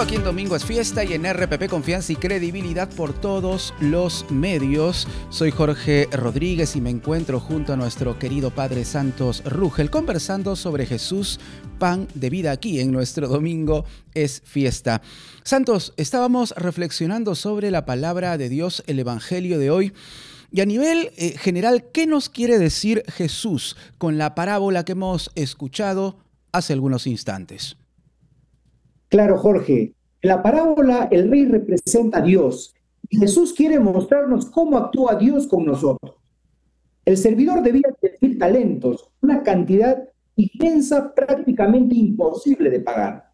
Aquí en Domingo es Fiesta y en RPP Confianza y Credibilidad por todos los medios. Soy Jorge Rodríguez y me encuentro junto a nuestro querido Padre Santos Rugel conversando sobre Jesús, pan de vida, aquí en nuestro Domingo es Fiesta. Santos, estábamos reflexionando sobre la palabra de Dios, el Evangelio de hoy. Y a nivel general, ¿qué nos quiere decir Jesús con la parábola que hemos escuchado hace algunos instantes? Claro, Jorge. En la parábola, el rey representa a Dios y Jesús quiere mostrarnos cómo actúa Dios con nosotros. El servidor debía tener talentos, una cantidad inmensa, prácticamente imposible de pagar.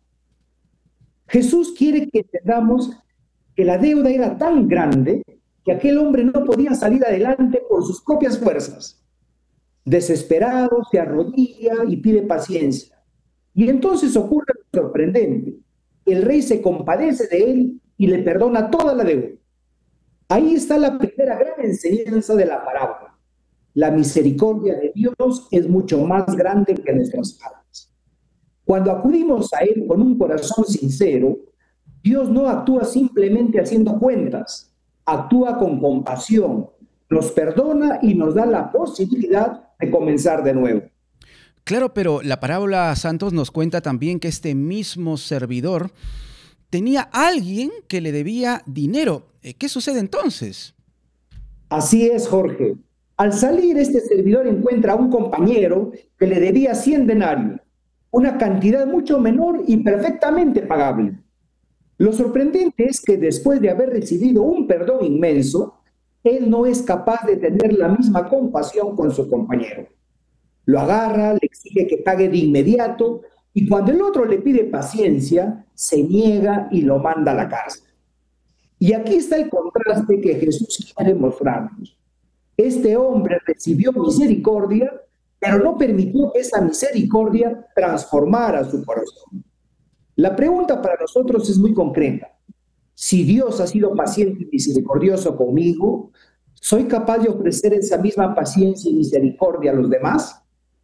Jesús quiere que entendamos que la deuda era tan grande que aquel hombre no podía salir adelante por sus propias fuerzas. Desesperado, se arrodilla y pide paciencia. Y entonces ocurre lo sorprendente. El rey se compadece de él y le perdona toda la deuda. Ahí está la primera gran enseñanza de la parábola. La misericordia de Dios es mucho más grande que nuestras faltas. Cuando acudimos a Él con un corazón sincero, Dios no actúa simplemente haciendo cuentas, actúa con compasión, nos perdona y nos da la posibilidad de comenzar de nuevo. Claro, pero la parábola, Santos, nos cuenta también que este mismo servidor tenía a alguien que le debía dinero. ¿Qué sucede entonces? Así es, Jorge. Al salir, este servidor encuentra a un compañero que le debía 100 denarios, una cantidad mucho menor y perfectamente pagable. Lo sorprendente es que después de haber recibido un perdón inmenso, él no es capaz de tener la misma compasión con su compañero. Lo agarra, le exige que pague de inmediato y cuando el otro le pide paciencia, se niega y lo manda a la cárcel. Y aquí está el contraste que Jesús quiere mostrarnos. Este hombre recibió misericordia, pero no permitió que esa misericordia transformara su corazón. La pregunta para nosotros es muy concreta. Si Dios ha sido paciente y misericordioso conmigo, ¿soy capaz de ofrecer esa misma paciencia y misericordia a los demás?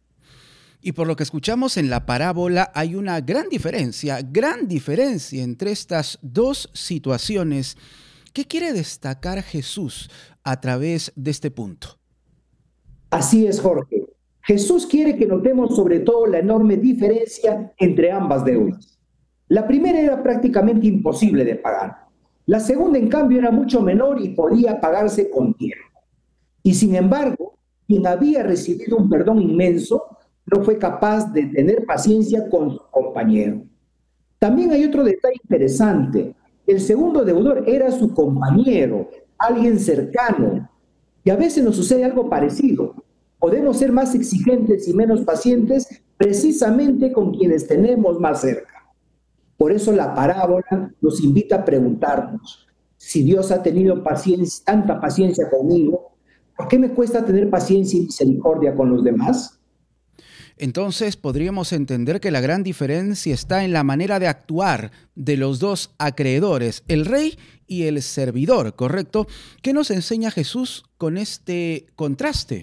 Y por lo que escuchamos en la parábola, hay una gran diferencia entre estas dos situaciones. ¿Qué quiere destacar Jesús a través de este punto? Así es, Jorge. Jesús quiere que notemos sobre todo la enorme diferencia entre ambas deudas. La primera era prácticamente imposible de pagar. La segunda, en cambio, era mucho menor y podía pagarse con tiempo. Y sin embargo, quien había recibido un perdón inmenso no fue capaz de tener paciencia con su compañero. También hay otro detalle interesante. El segundo deudor era su compañero, alguien cercano. Y a veces nos sucede algo parecido. Podemos ser más exigentes y menos pacientes precisamente con quienes tenemos más cerca. Por eso la parábola nos invita a preguntarnos, si Dios ha tenido paciencia, tanta paciencia conmigo, ¿por qué me cuesta tener paciencia y misericordia con los demás? Entonces podríamos entender que la gran diferencia está en la manera de actuar de los dos acreedores, el rey y el servidor, ¿correcto? ¿Qué nos enseña Jesús con este contraste?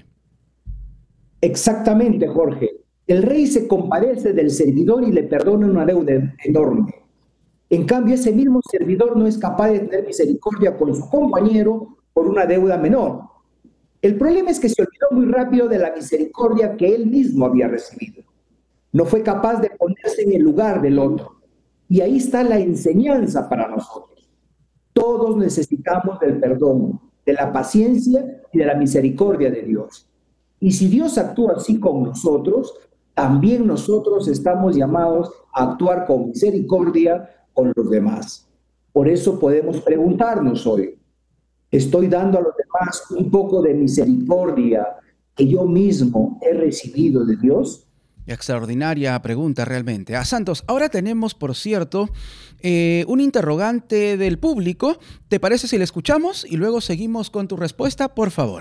Exactamente, Jorge. El rey se compadece del servidor y le perdona una deuda enorme. En cambio, ese mismo servidor no es capaz de tener misericordia con su compañero por una deuda menor. El problema es que se olvidó muy rápido de la misericordia que él mismo había recibido. No fue capaz de ponerse en el lugar del otro. Y ahí está la enseñanza para nosotros. Todos necesitamos del perdón, de la paciencia y de la misericordia de Dios. Y si Dios actúa así con nosotros, también nosotros estamos llamados a actuar con misericordia con los demás. Por eso podemos preguntarnos hoy, ¿estoy dando a los demás un poco de misericordia que yo mismo he recibido de Dios? Extraordinaria pregunta realmente. Santos, ahora tenemos, por cierto, un interrogante del público. ¿Te parece si le escuchamos y luego seguimos con tu respuesta? Por favor.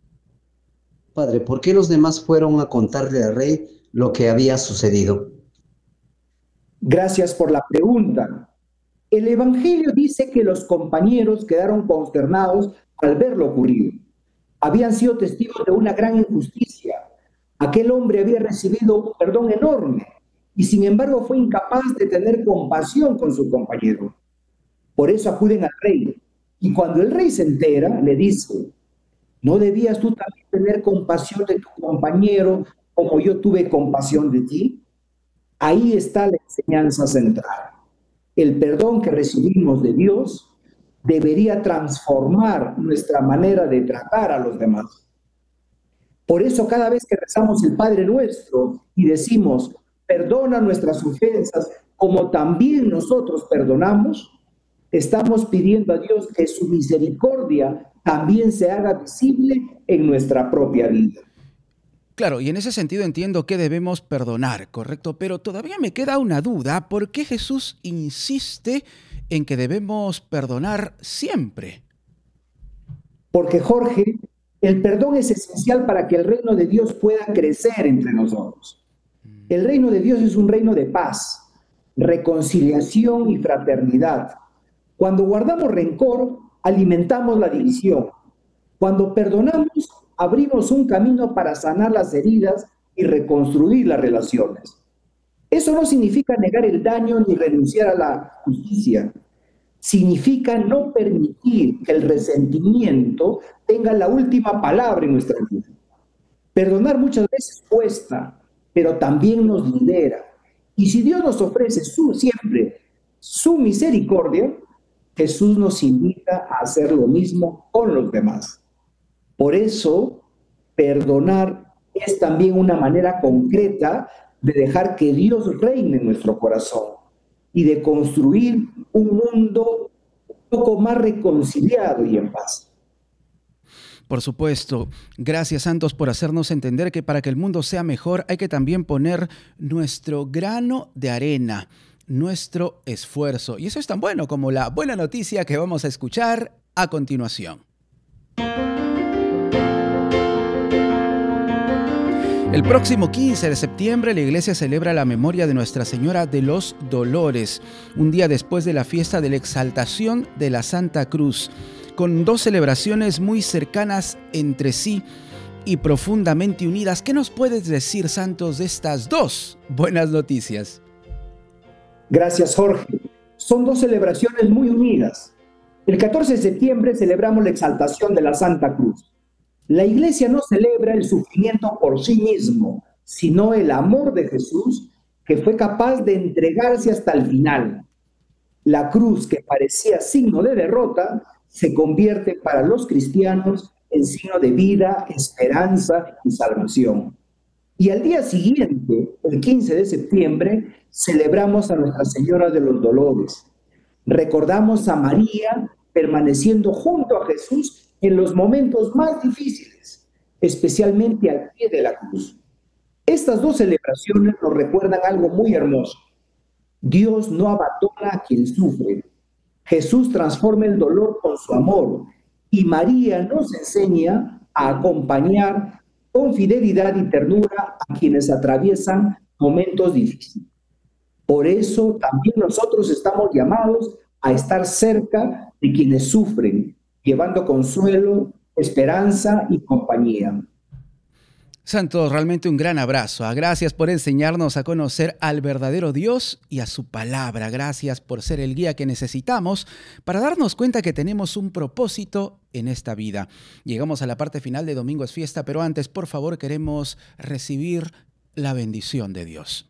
Padre, ¿por qué los demás fueron a contarle al rey lo que había sucedido? Gracias por la pregunta. El Evangelio dice que los compañeros quedaron consternados al ver lo ocurrido. Habían sido testigos de una gran injusticia. Aquel hombre había recibido un perdón enorme y sin embargo fue incapaz de tener compasión con su compañero. Por eso acuden al rey. Y cuando el rey se entera, le dice: ¿no debías tú también tener compasión de tu compañero como yo tuve compasión de ti? Ahí está la enseñanza central. El perdón que recibimos de Dios debería transformar nuestra manera de tratar a los demás. Por eso cada vez que rezamos el Padre Nuestro y decimos: perdona nuestras ofensas como también nosotros perdonamos, estamos pidiendo a Dios que su misericordia también se haga visible en nuestra propia vida. Claro, y en ese sentido entiendo que debemos perdonar, ¿correcto? Pero todavía me queda una duda: ¿por qué Jesús insiste en que debemos perdonar siempre? Porque, Jorge, el perdón es esencial para que el reino de Dios pueda crecer entre nosotros. El reino de Dios es un reino de paz, reconciliación y fraternidad. Cuando guardamos rencor, alimentamos la división. Cuando perdonamos, abrimos un camino para sanar las heridas y reconstruir las relaciones. Eso no significa negar el daño ni renunciar a la justicia. Significa no permitir que el resentimiento tenga la última palabra en nuestra vida. Perdonar muchas veces cuesta, pero también nos libera. Y si Dios nos ofrece siempre su misericordia, Jesús nos invita a hacer lo mismo con los demás. Por eso, perdonar es también una manera concreta de dejar que Dios reine en nuestro corazón y de construir un mundo un poco más reconciliado y en paz. Por supuesto. Gracias, Santos, por hacernos entender que para que el mundo sea mejor hay que también poner nuestro grano de arena, nuestro esfuerzo. Y eso es tan bueno como la buena noticia que vamos a escuchar a continuación. El próximo 15 de septiembre la iglesia celebra la memoria de Nuestra Señora de los Dolores, un día después de la fiesta de la Exaltación de la Santa Cruz, con dos celebraciones muy cercanas entre sí y profundamente unidas. ¿Qué nos puedes decir, Santos, de estas dos buenas noticias? Gracias, Jorge. Son dos celebraciones muy unidas. El 14 de septiembre celebramos la Exaltación de la Santa Cruz. La iglesia no celebra el sufrimiento por sí mismo, sino el amor de Jesús, que fue capaz de entregarse hasta el final. La cruz, que parecía signo de derrota, se convierte para los cristianos en signo de vida, esperanza y salvación. Y al día siguiente, el 15 de septiembre, celebramos a Nuestra Señora de los Dolores. Recordamos a María permaneciendo junto a Jesús en los momentos más difíciles, especialmente al pie de la cruz. Estas dos celebraciones nos recuerdan algo muy hermoso. Dios no abandona a quien sufre. Jesús transforma el dolor con su amor y María nos enseña a acompañar con fidelidad y ternura a quienes atraviesan momentos difíciles. Por eso también nosotros estamos llamados a estar cerca de quienes sufren, llevando consuelo, esperanza y compañía. Santos, realmente un gran abrazo. Gracias por enseñarnos a conocer al verdadero Dios y a su palabra. Gracias por ser el guía que necesitamos para darnos cuenta que tenemos un propósito en esta vida. Llegamos a la parte final de Domingo es Fiesta, pero antes, por favor, queremos recibir la bendición de Dios.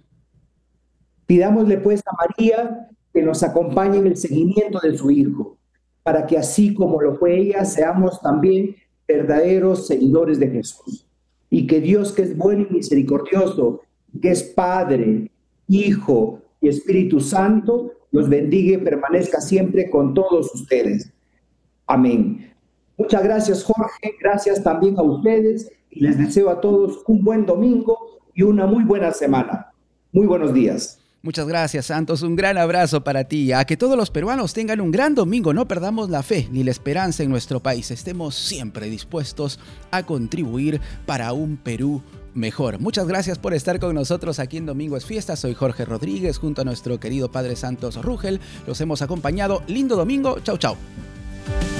Pidámosle pues a María que nos acompañe en el seguimiento de su Hijo, para que así como lo fue ella, seamos también verdaderos seguidores de Jesús. Y que Dios, que es bueno y misericordioso, que es Padre, Hijo y Espíritu Santo, los bendiga y permanezca siempre con todos ustedes. Amén. Muchas gracias, Jorge. Gracias también a ustedes. Y les deseo a todos un buen domingo y una muy buena semana. Muy buenos días. Muchas gracias, Santos. Un gran abrazo para ti. A que todos los peruanos tengan un gran domingo. No perdamos la fe ni la esperanza en nuestro país. Estemos siempre dispuestos a contribuir para un Perú mejor. Muchas gracias por estar con nosotros aquí en Domingo es Fiesta. Soy Jorge Rodríguez junto a nuestro querido Padre Santos Rugel. Los hemos acompañado. Lindo domingo. Chau, chau.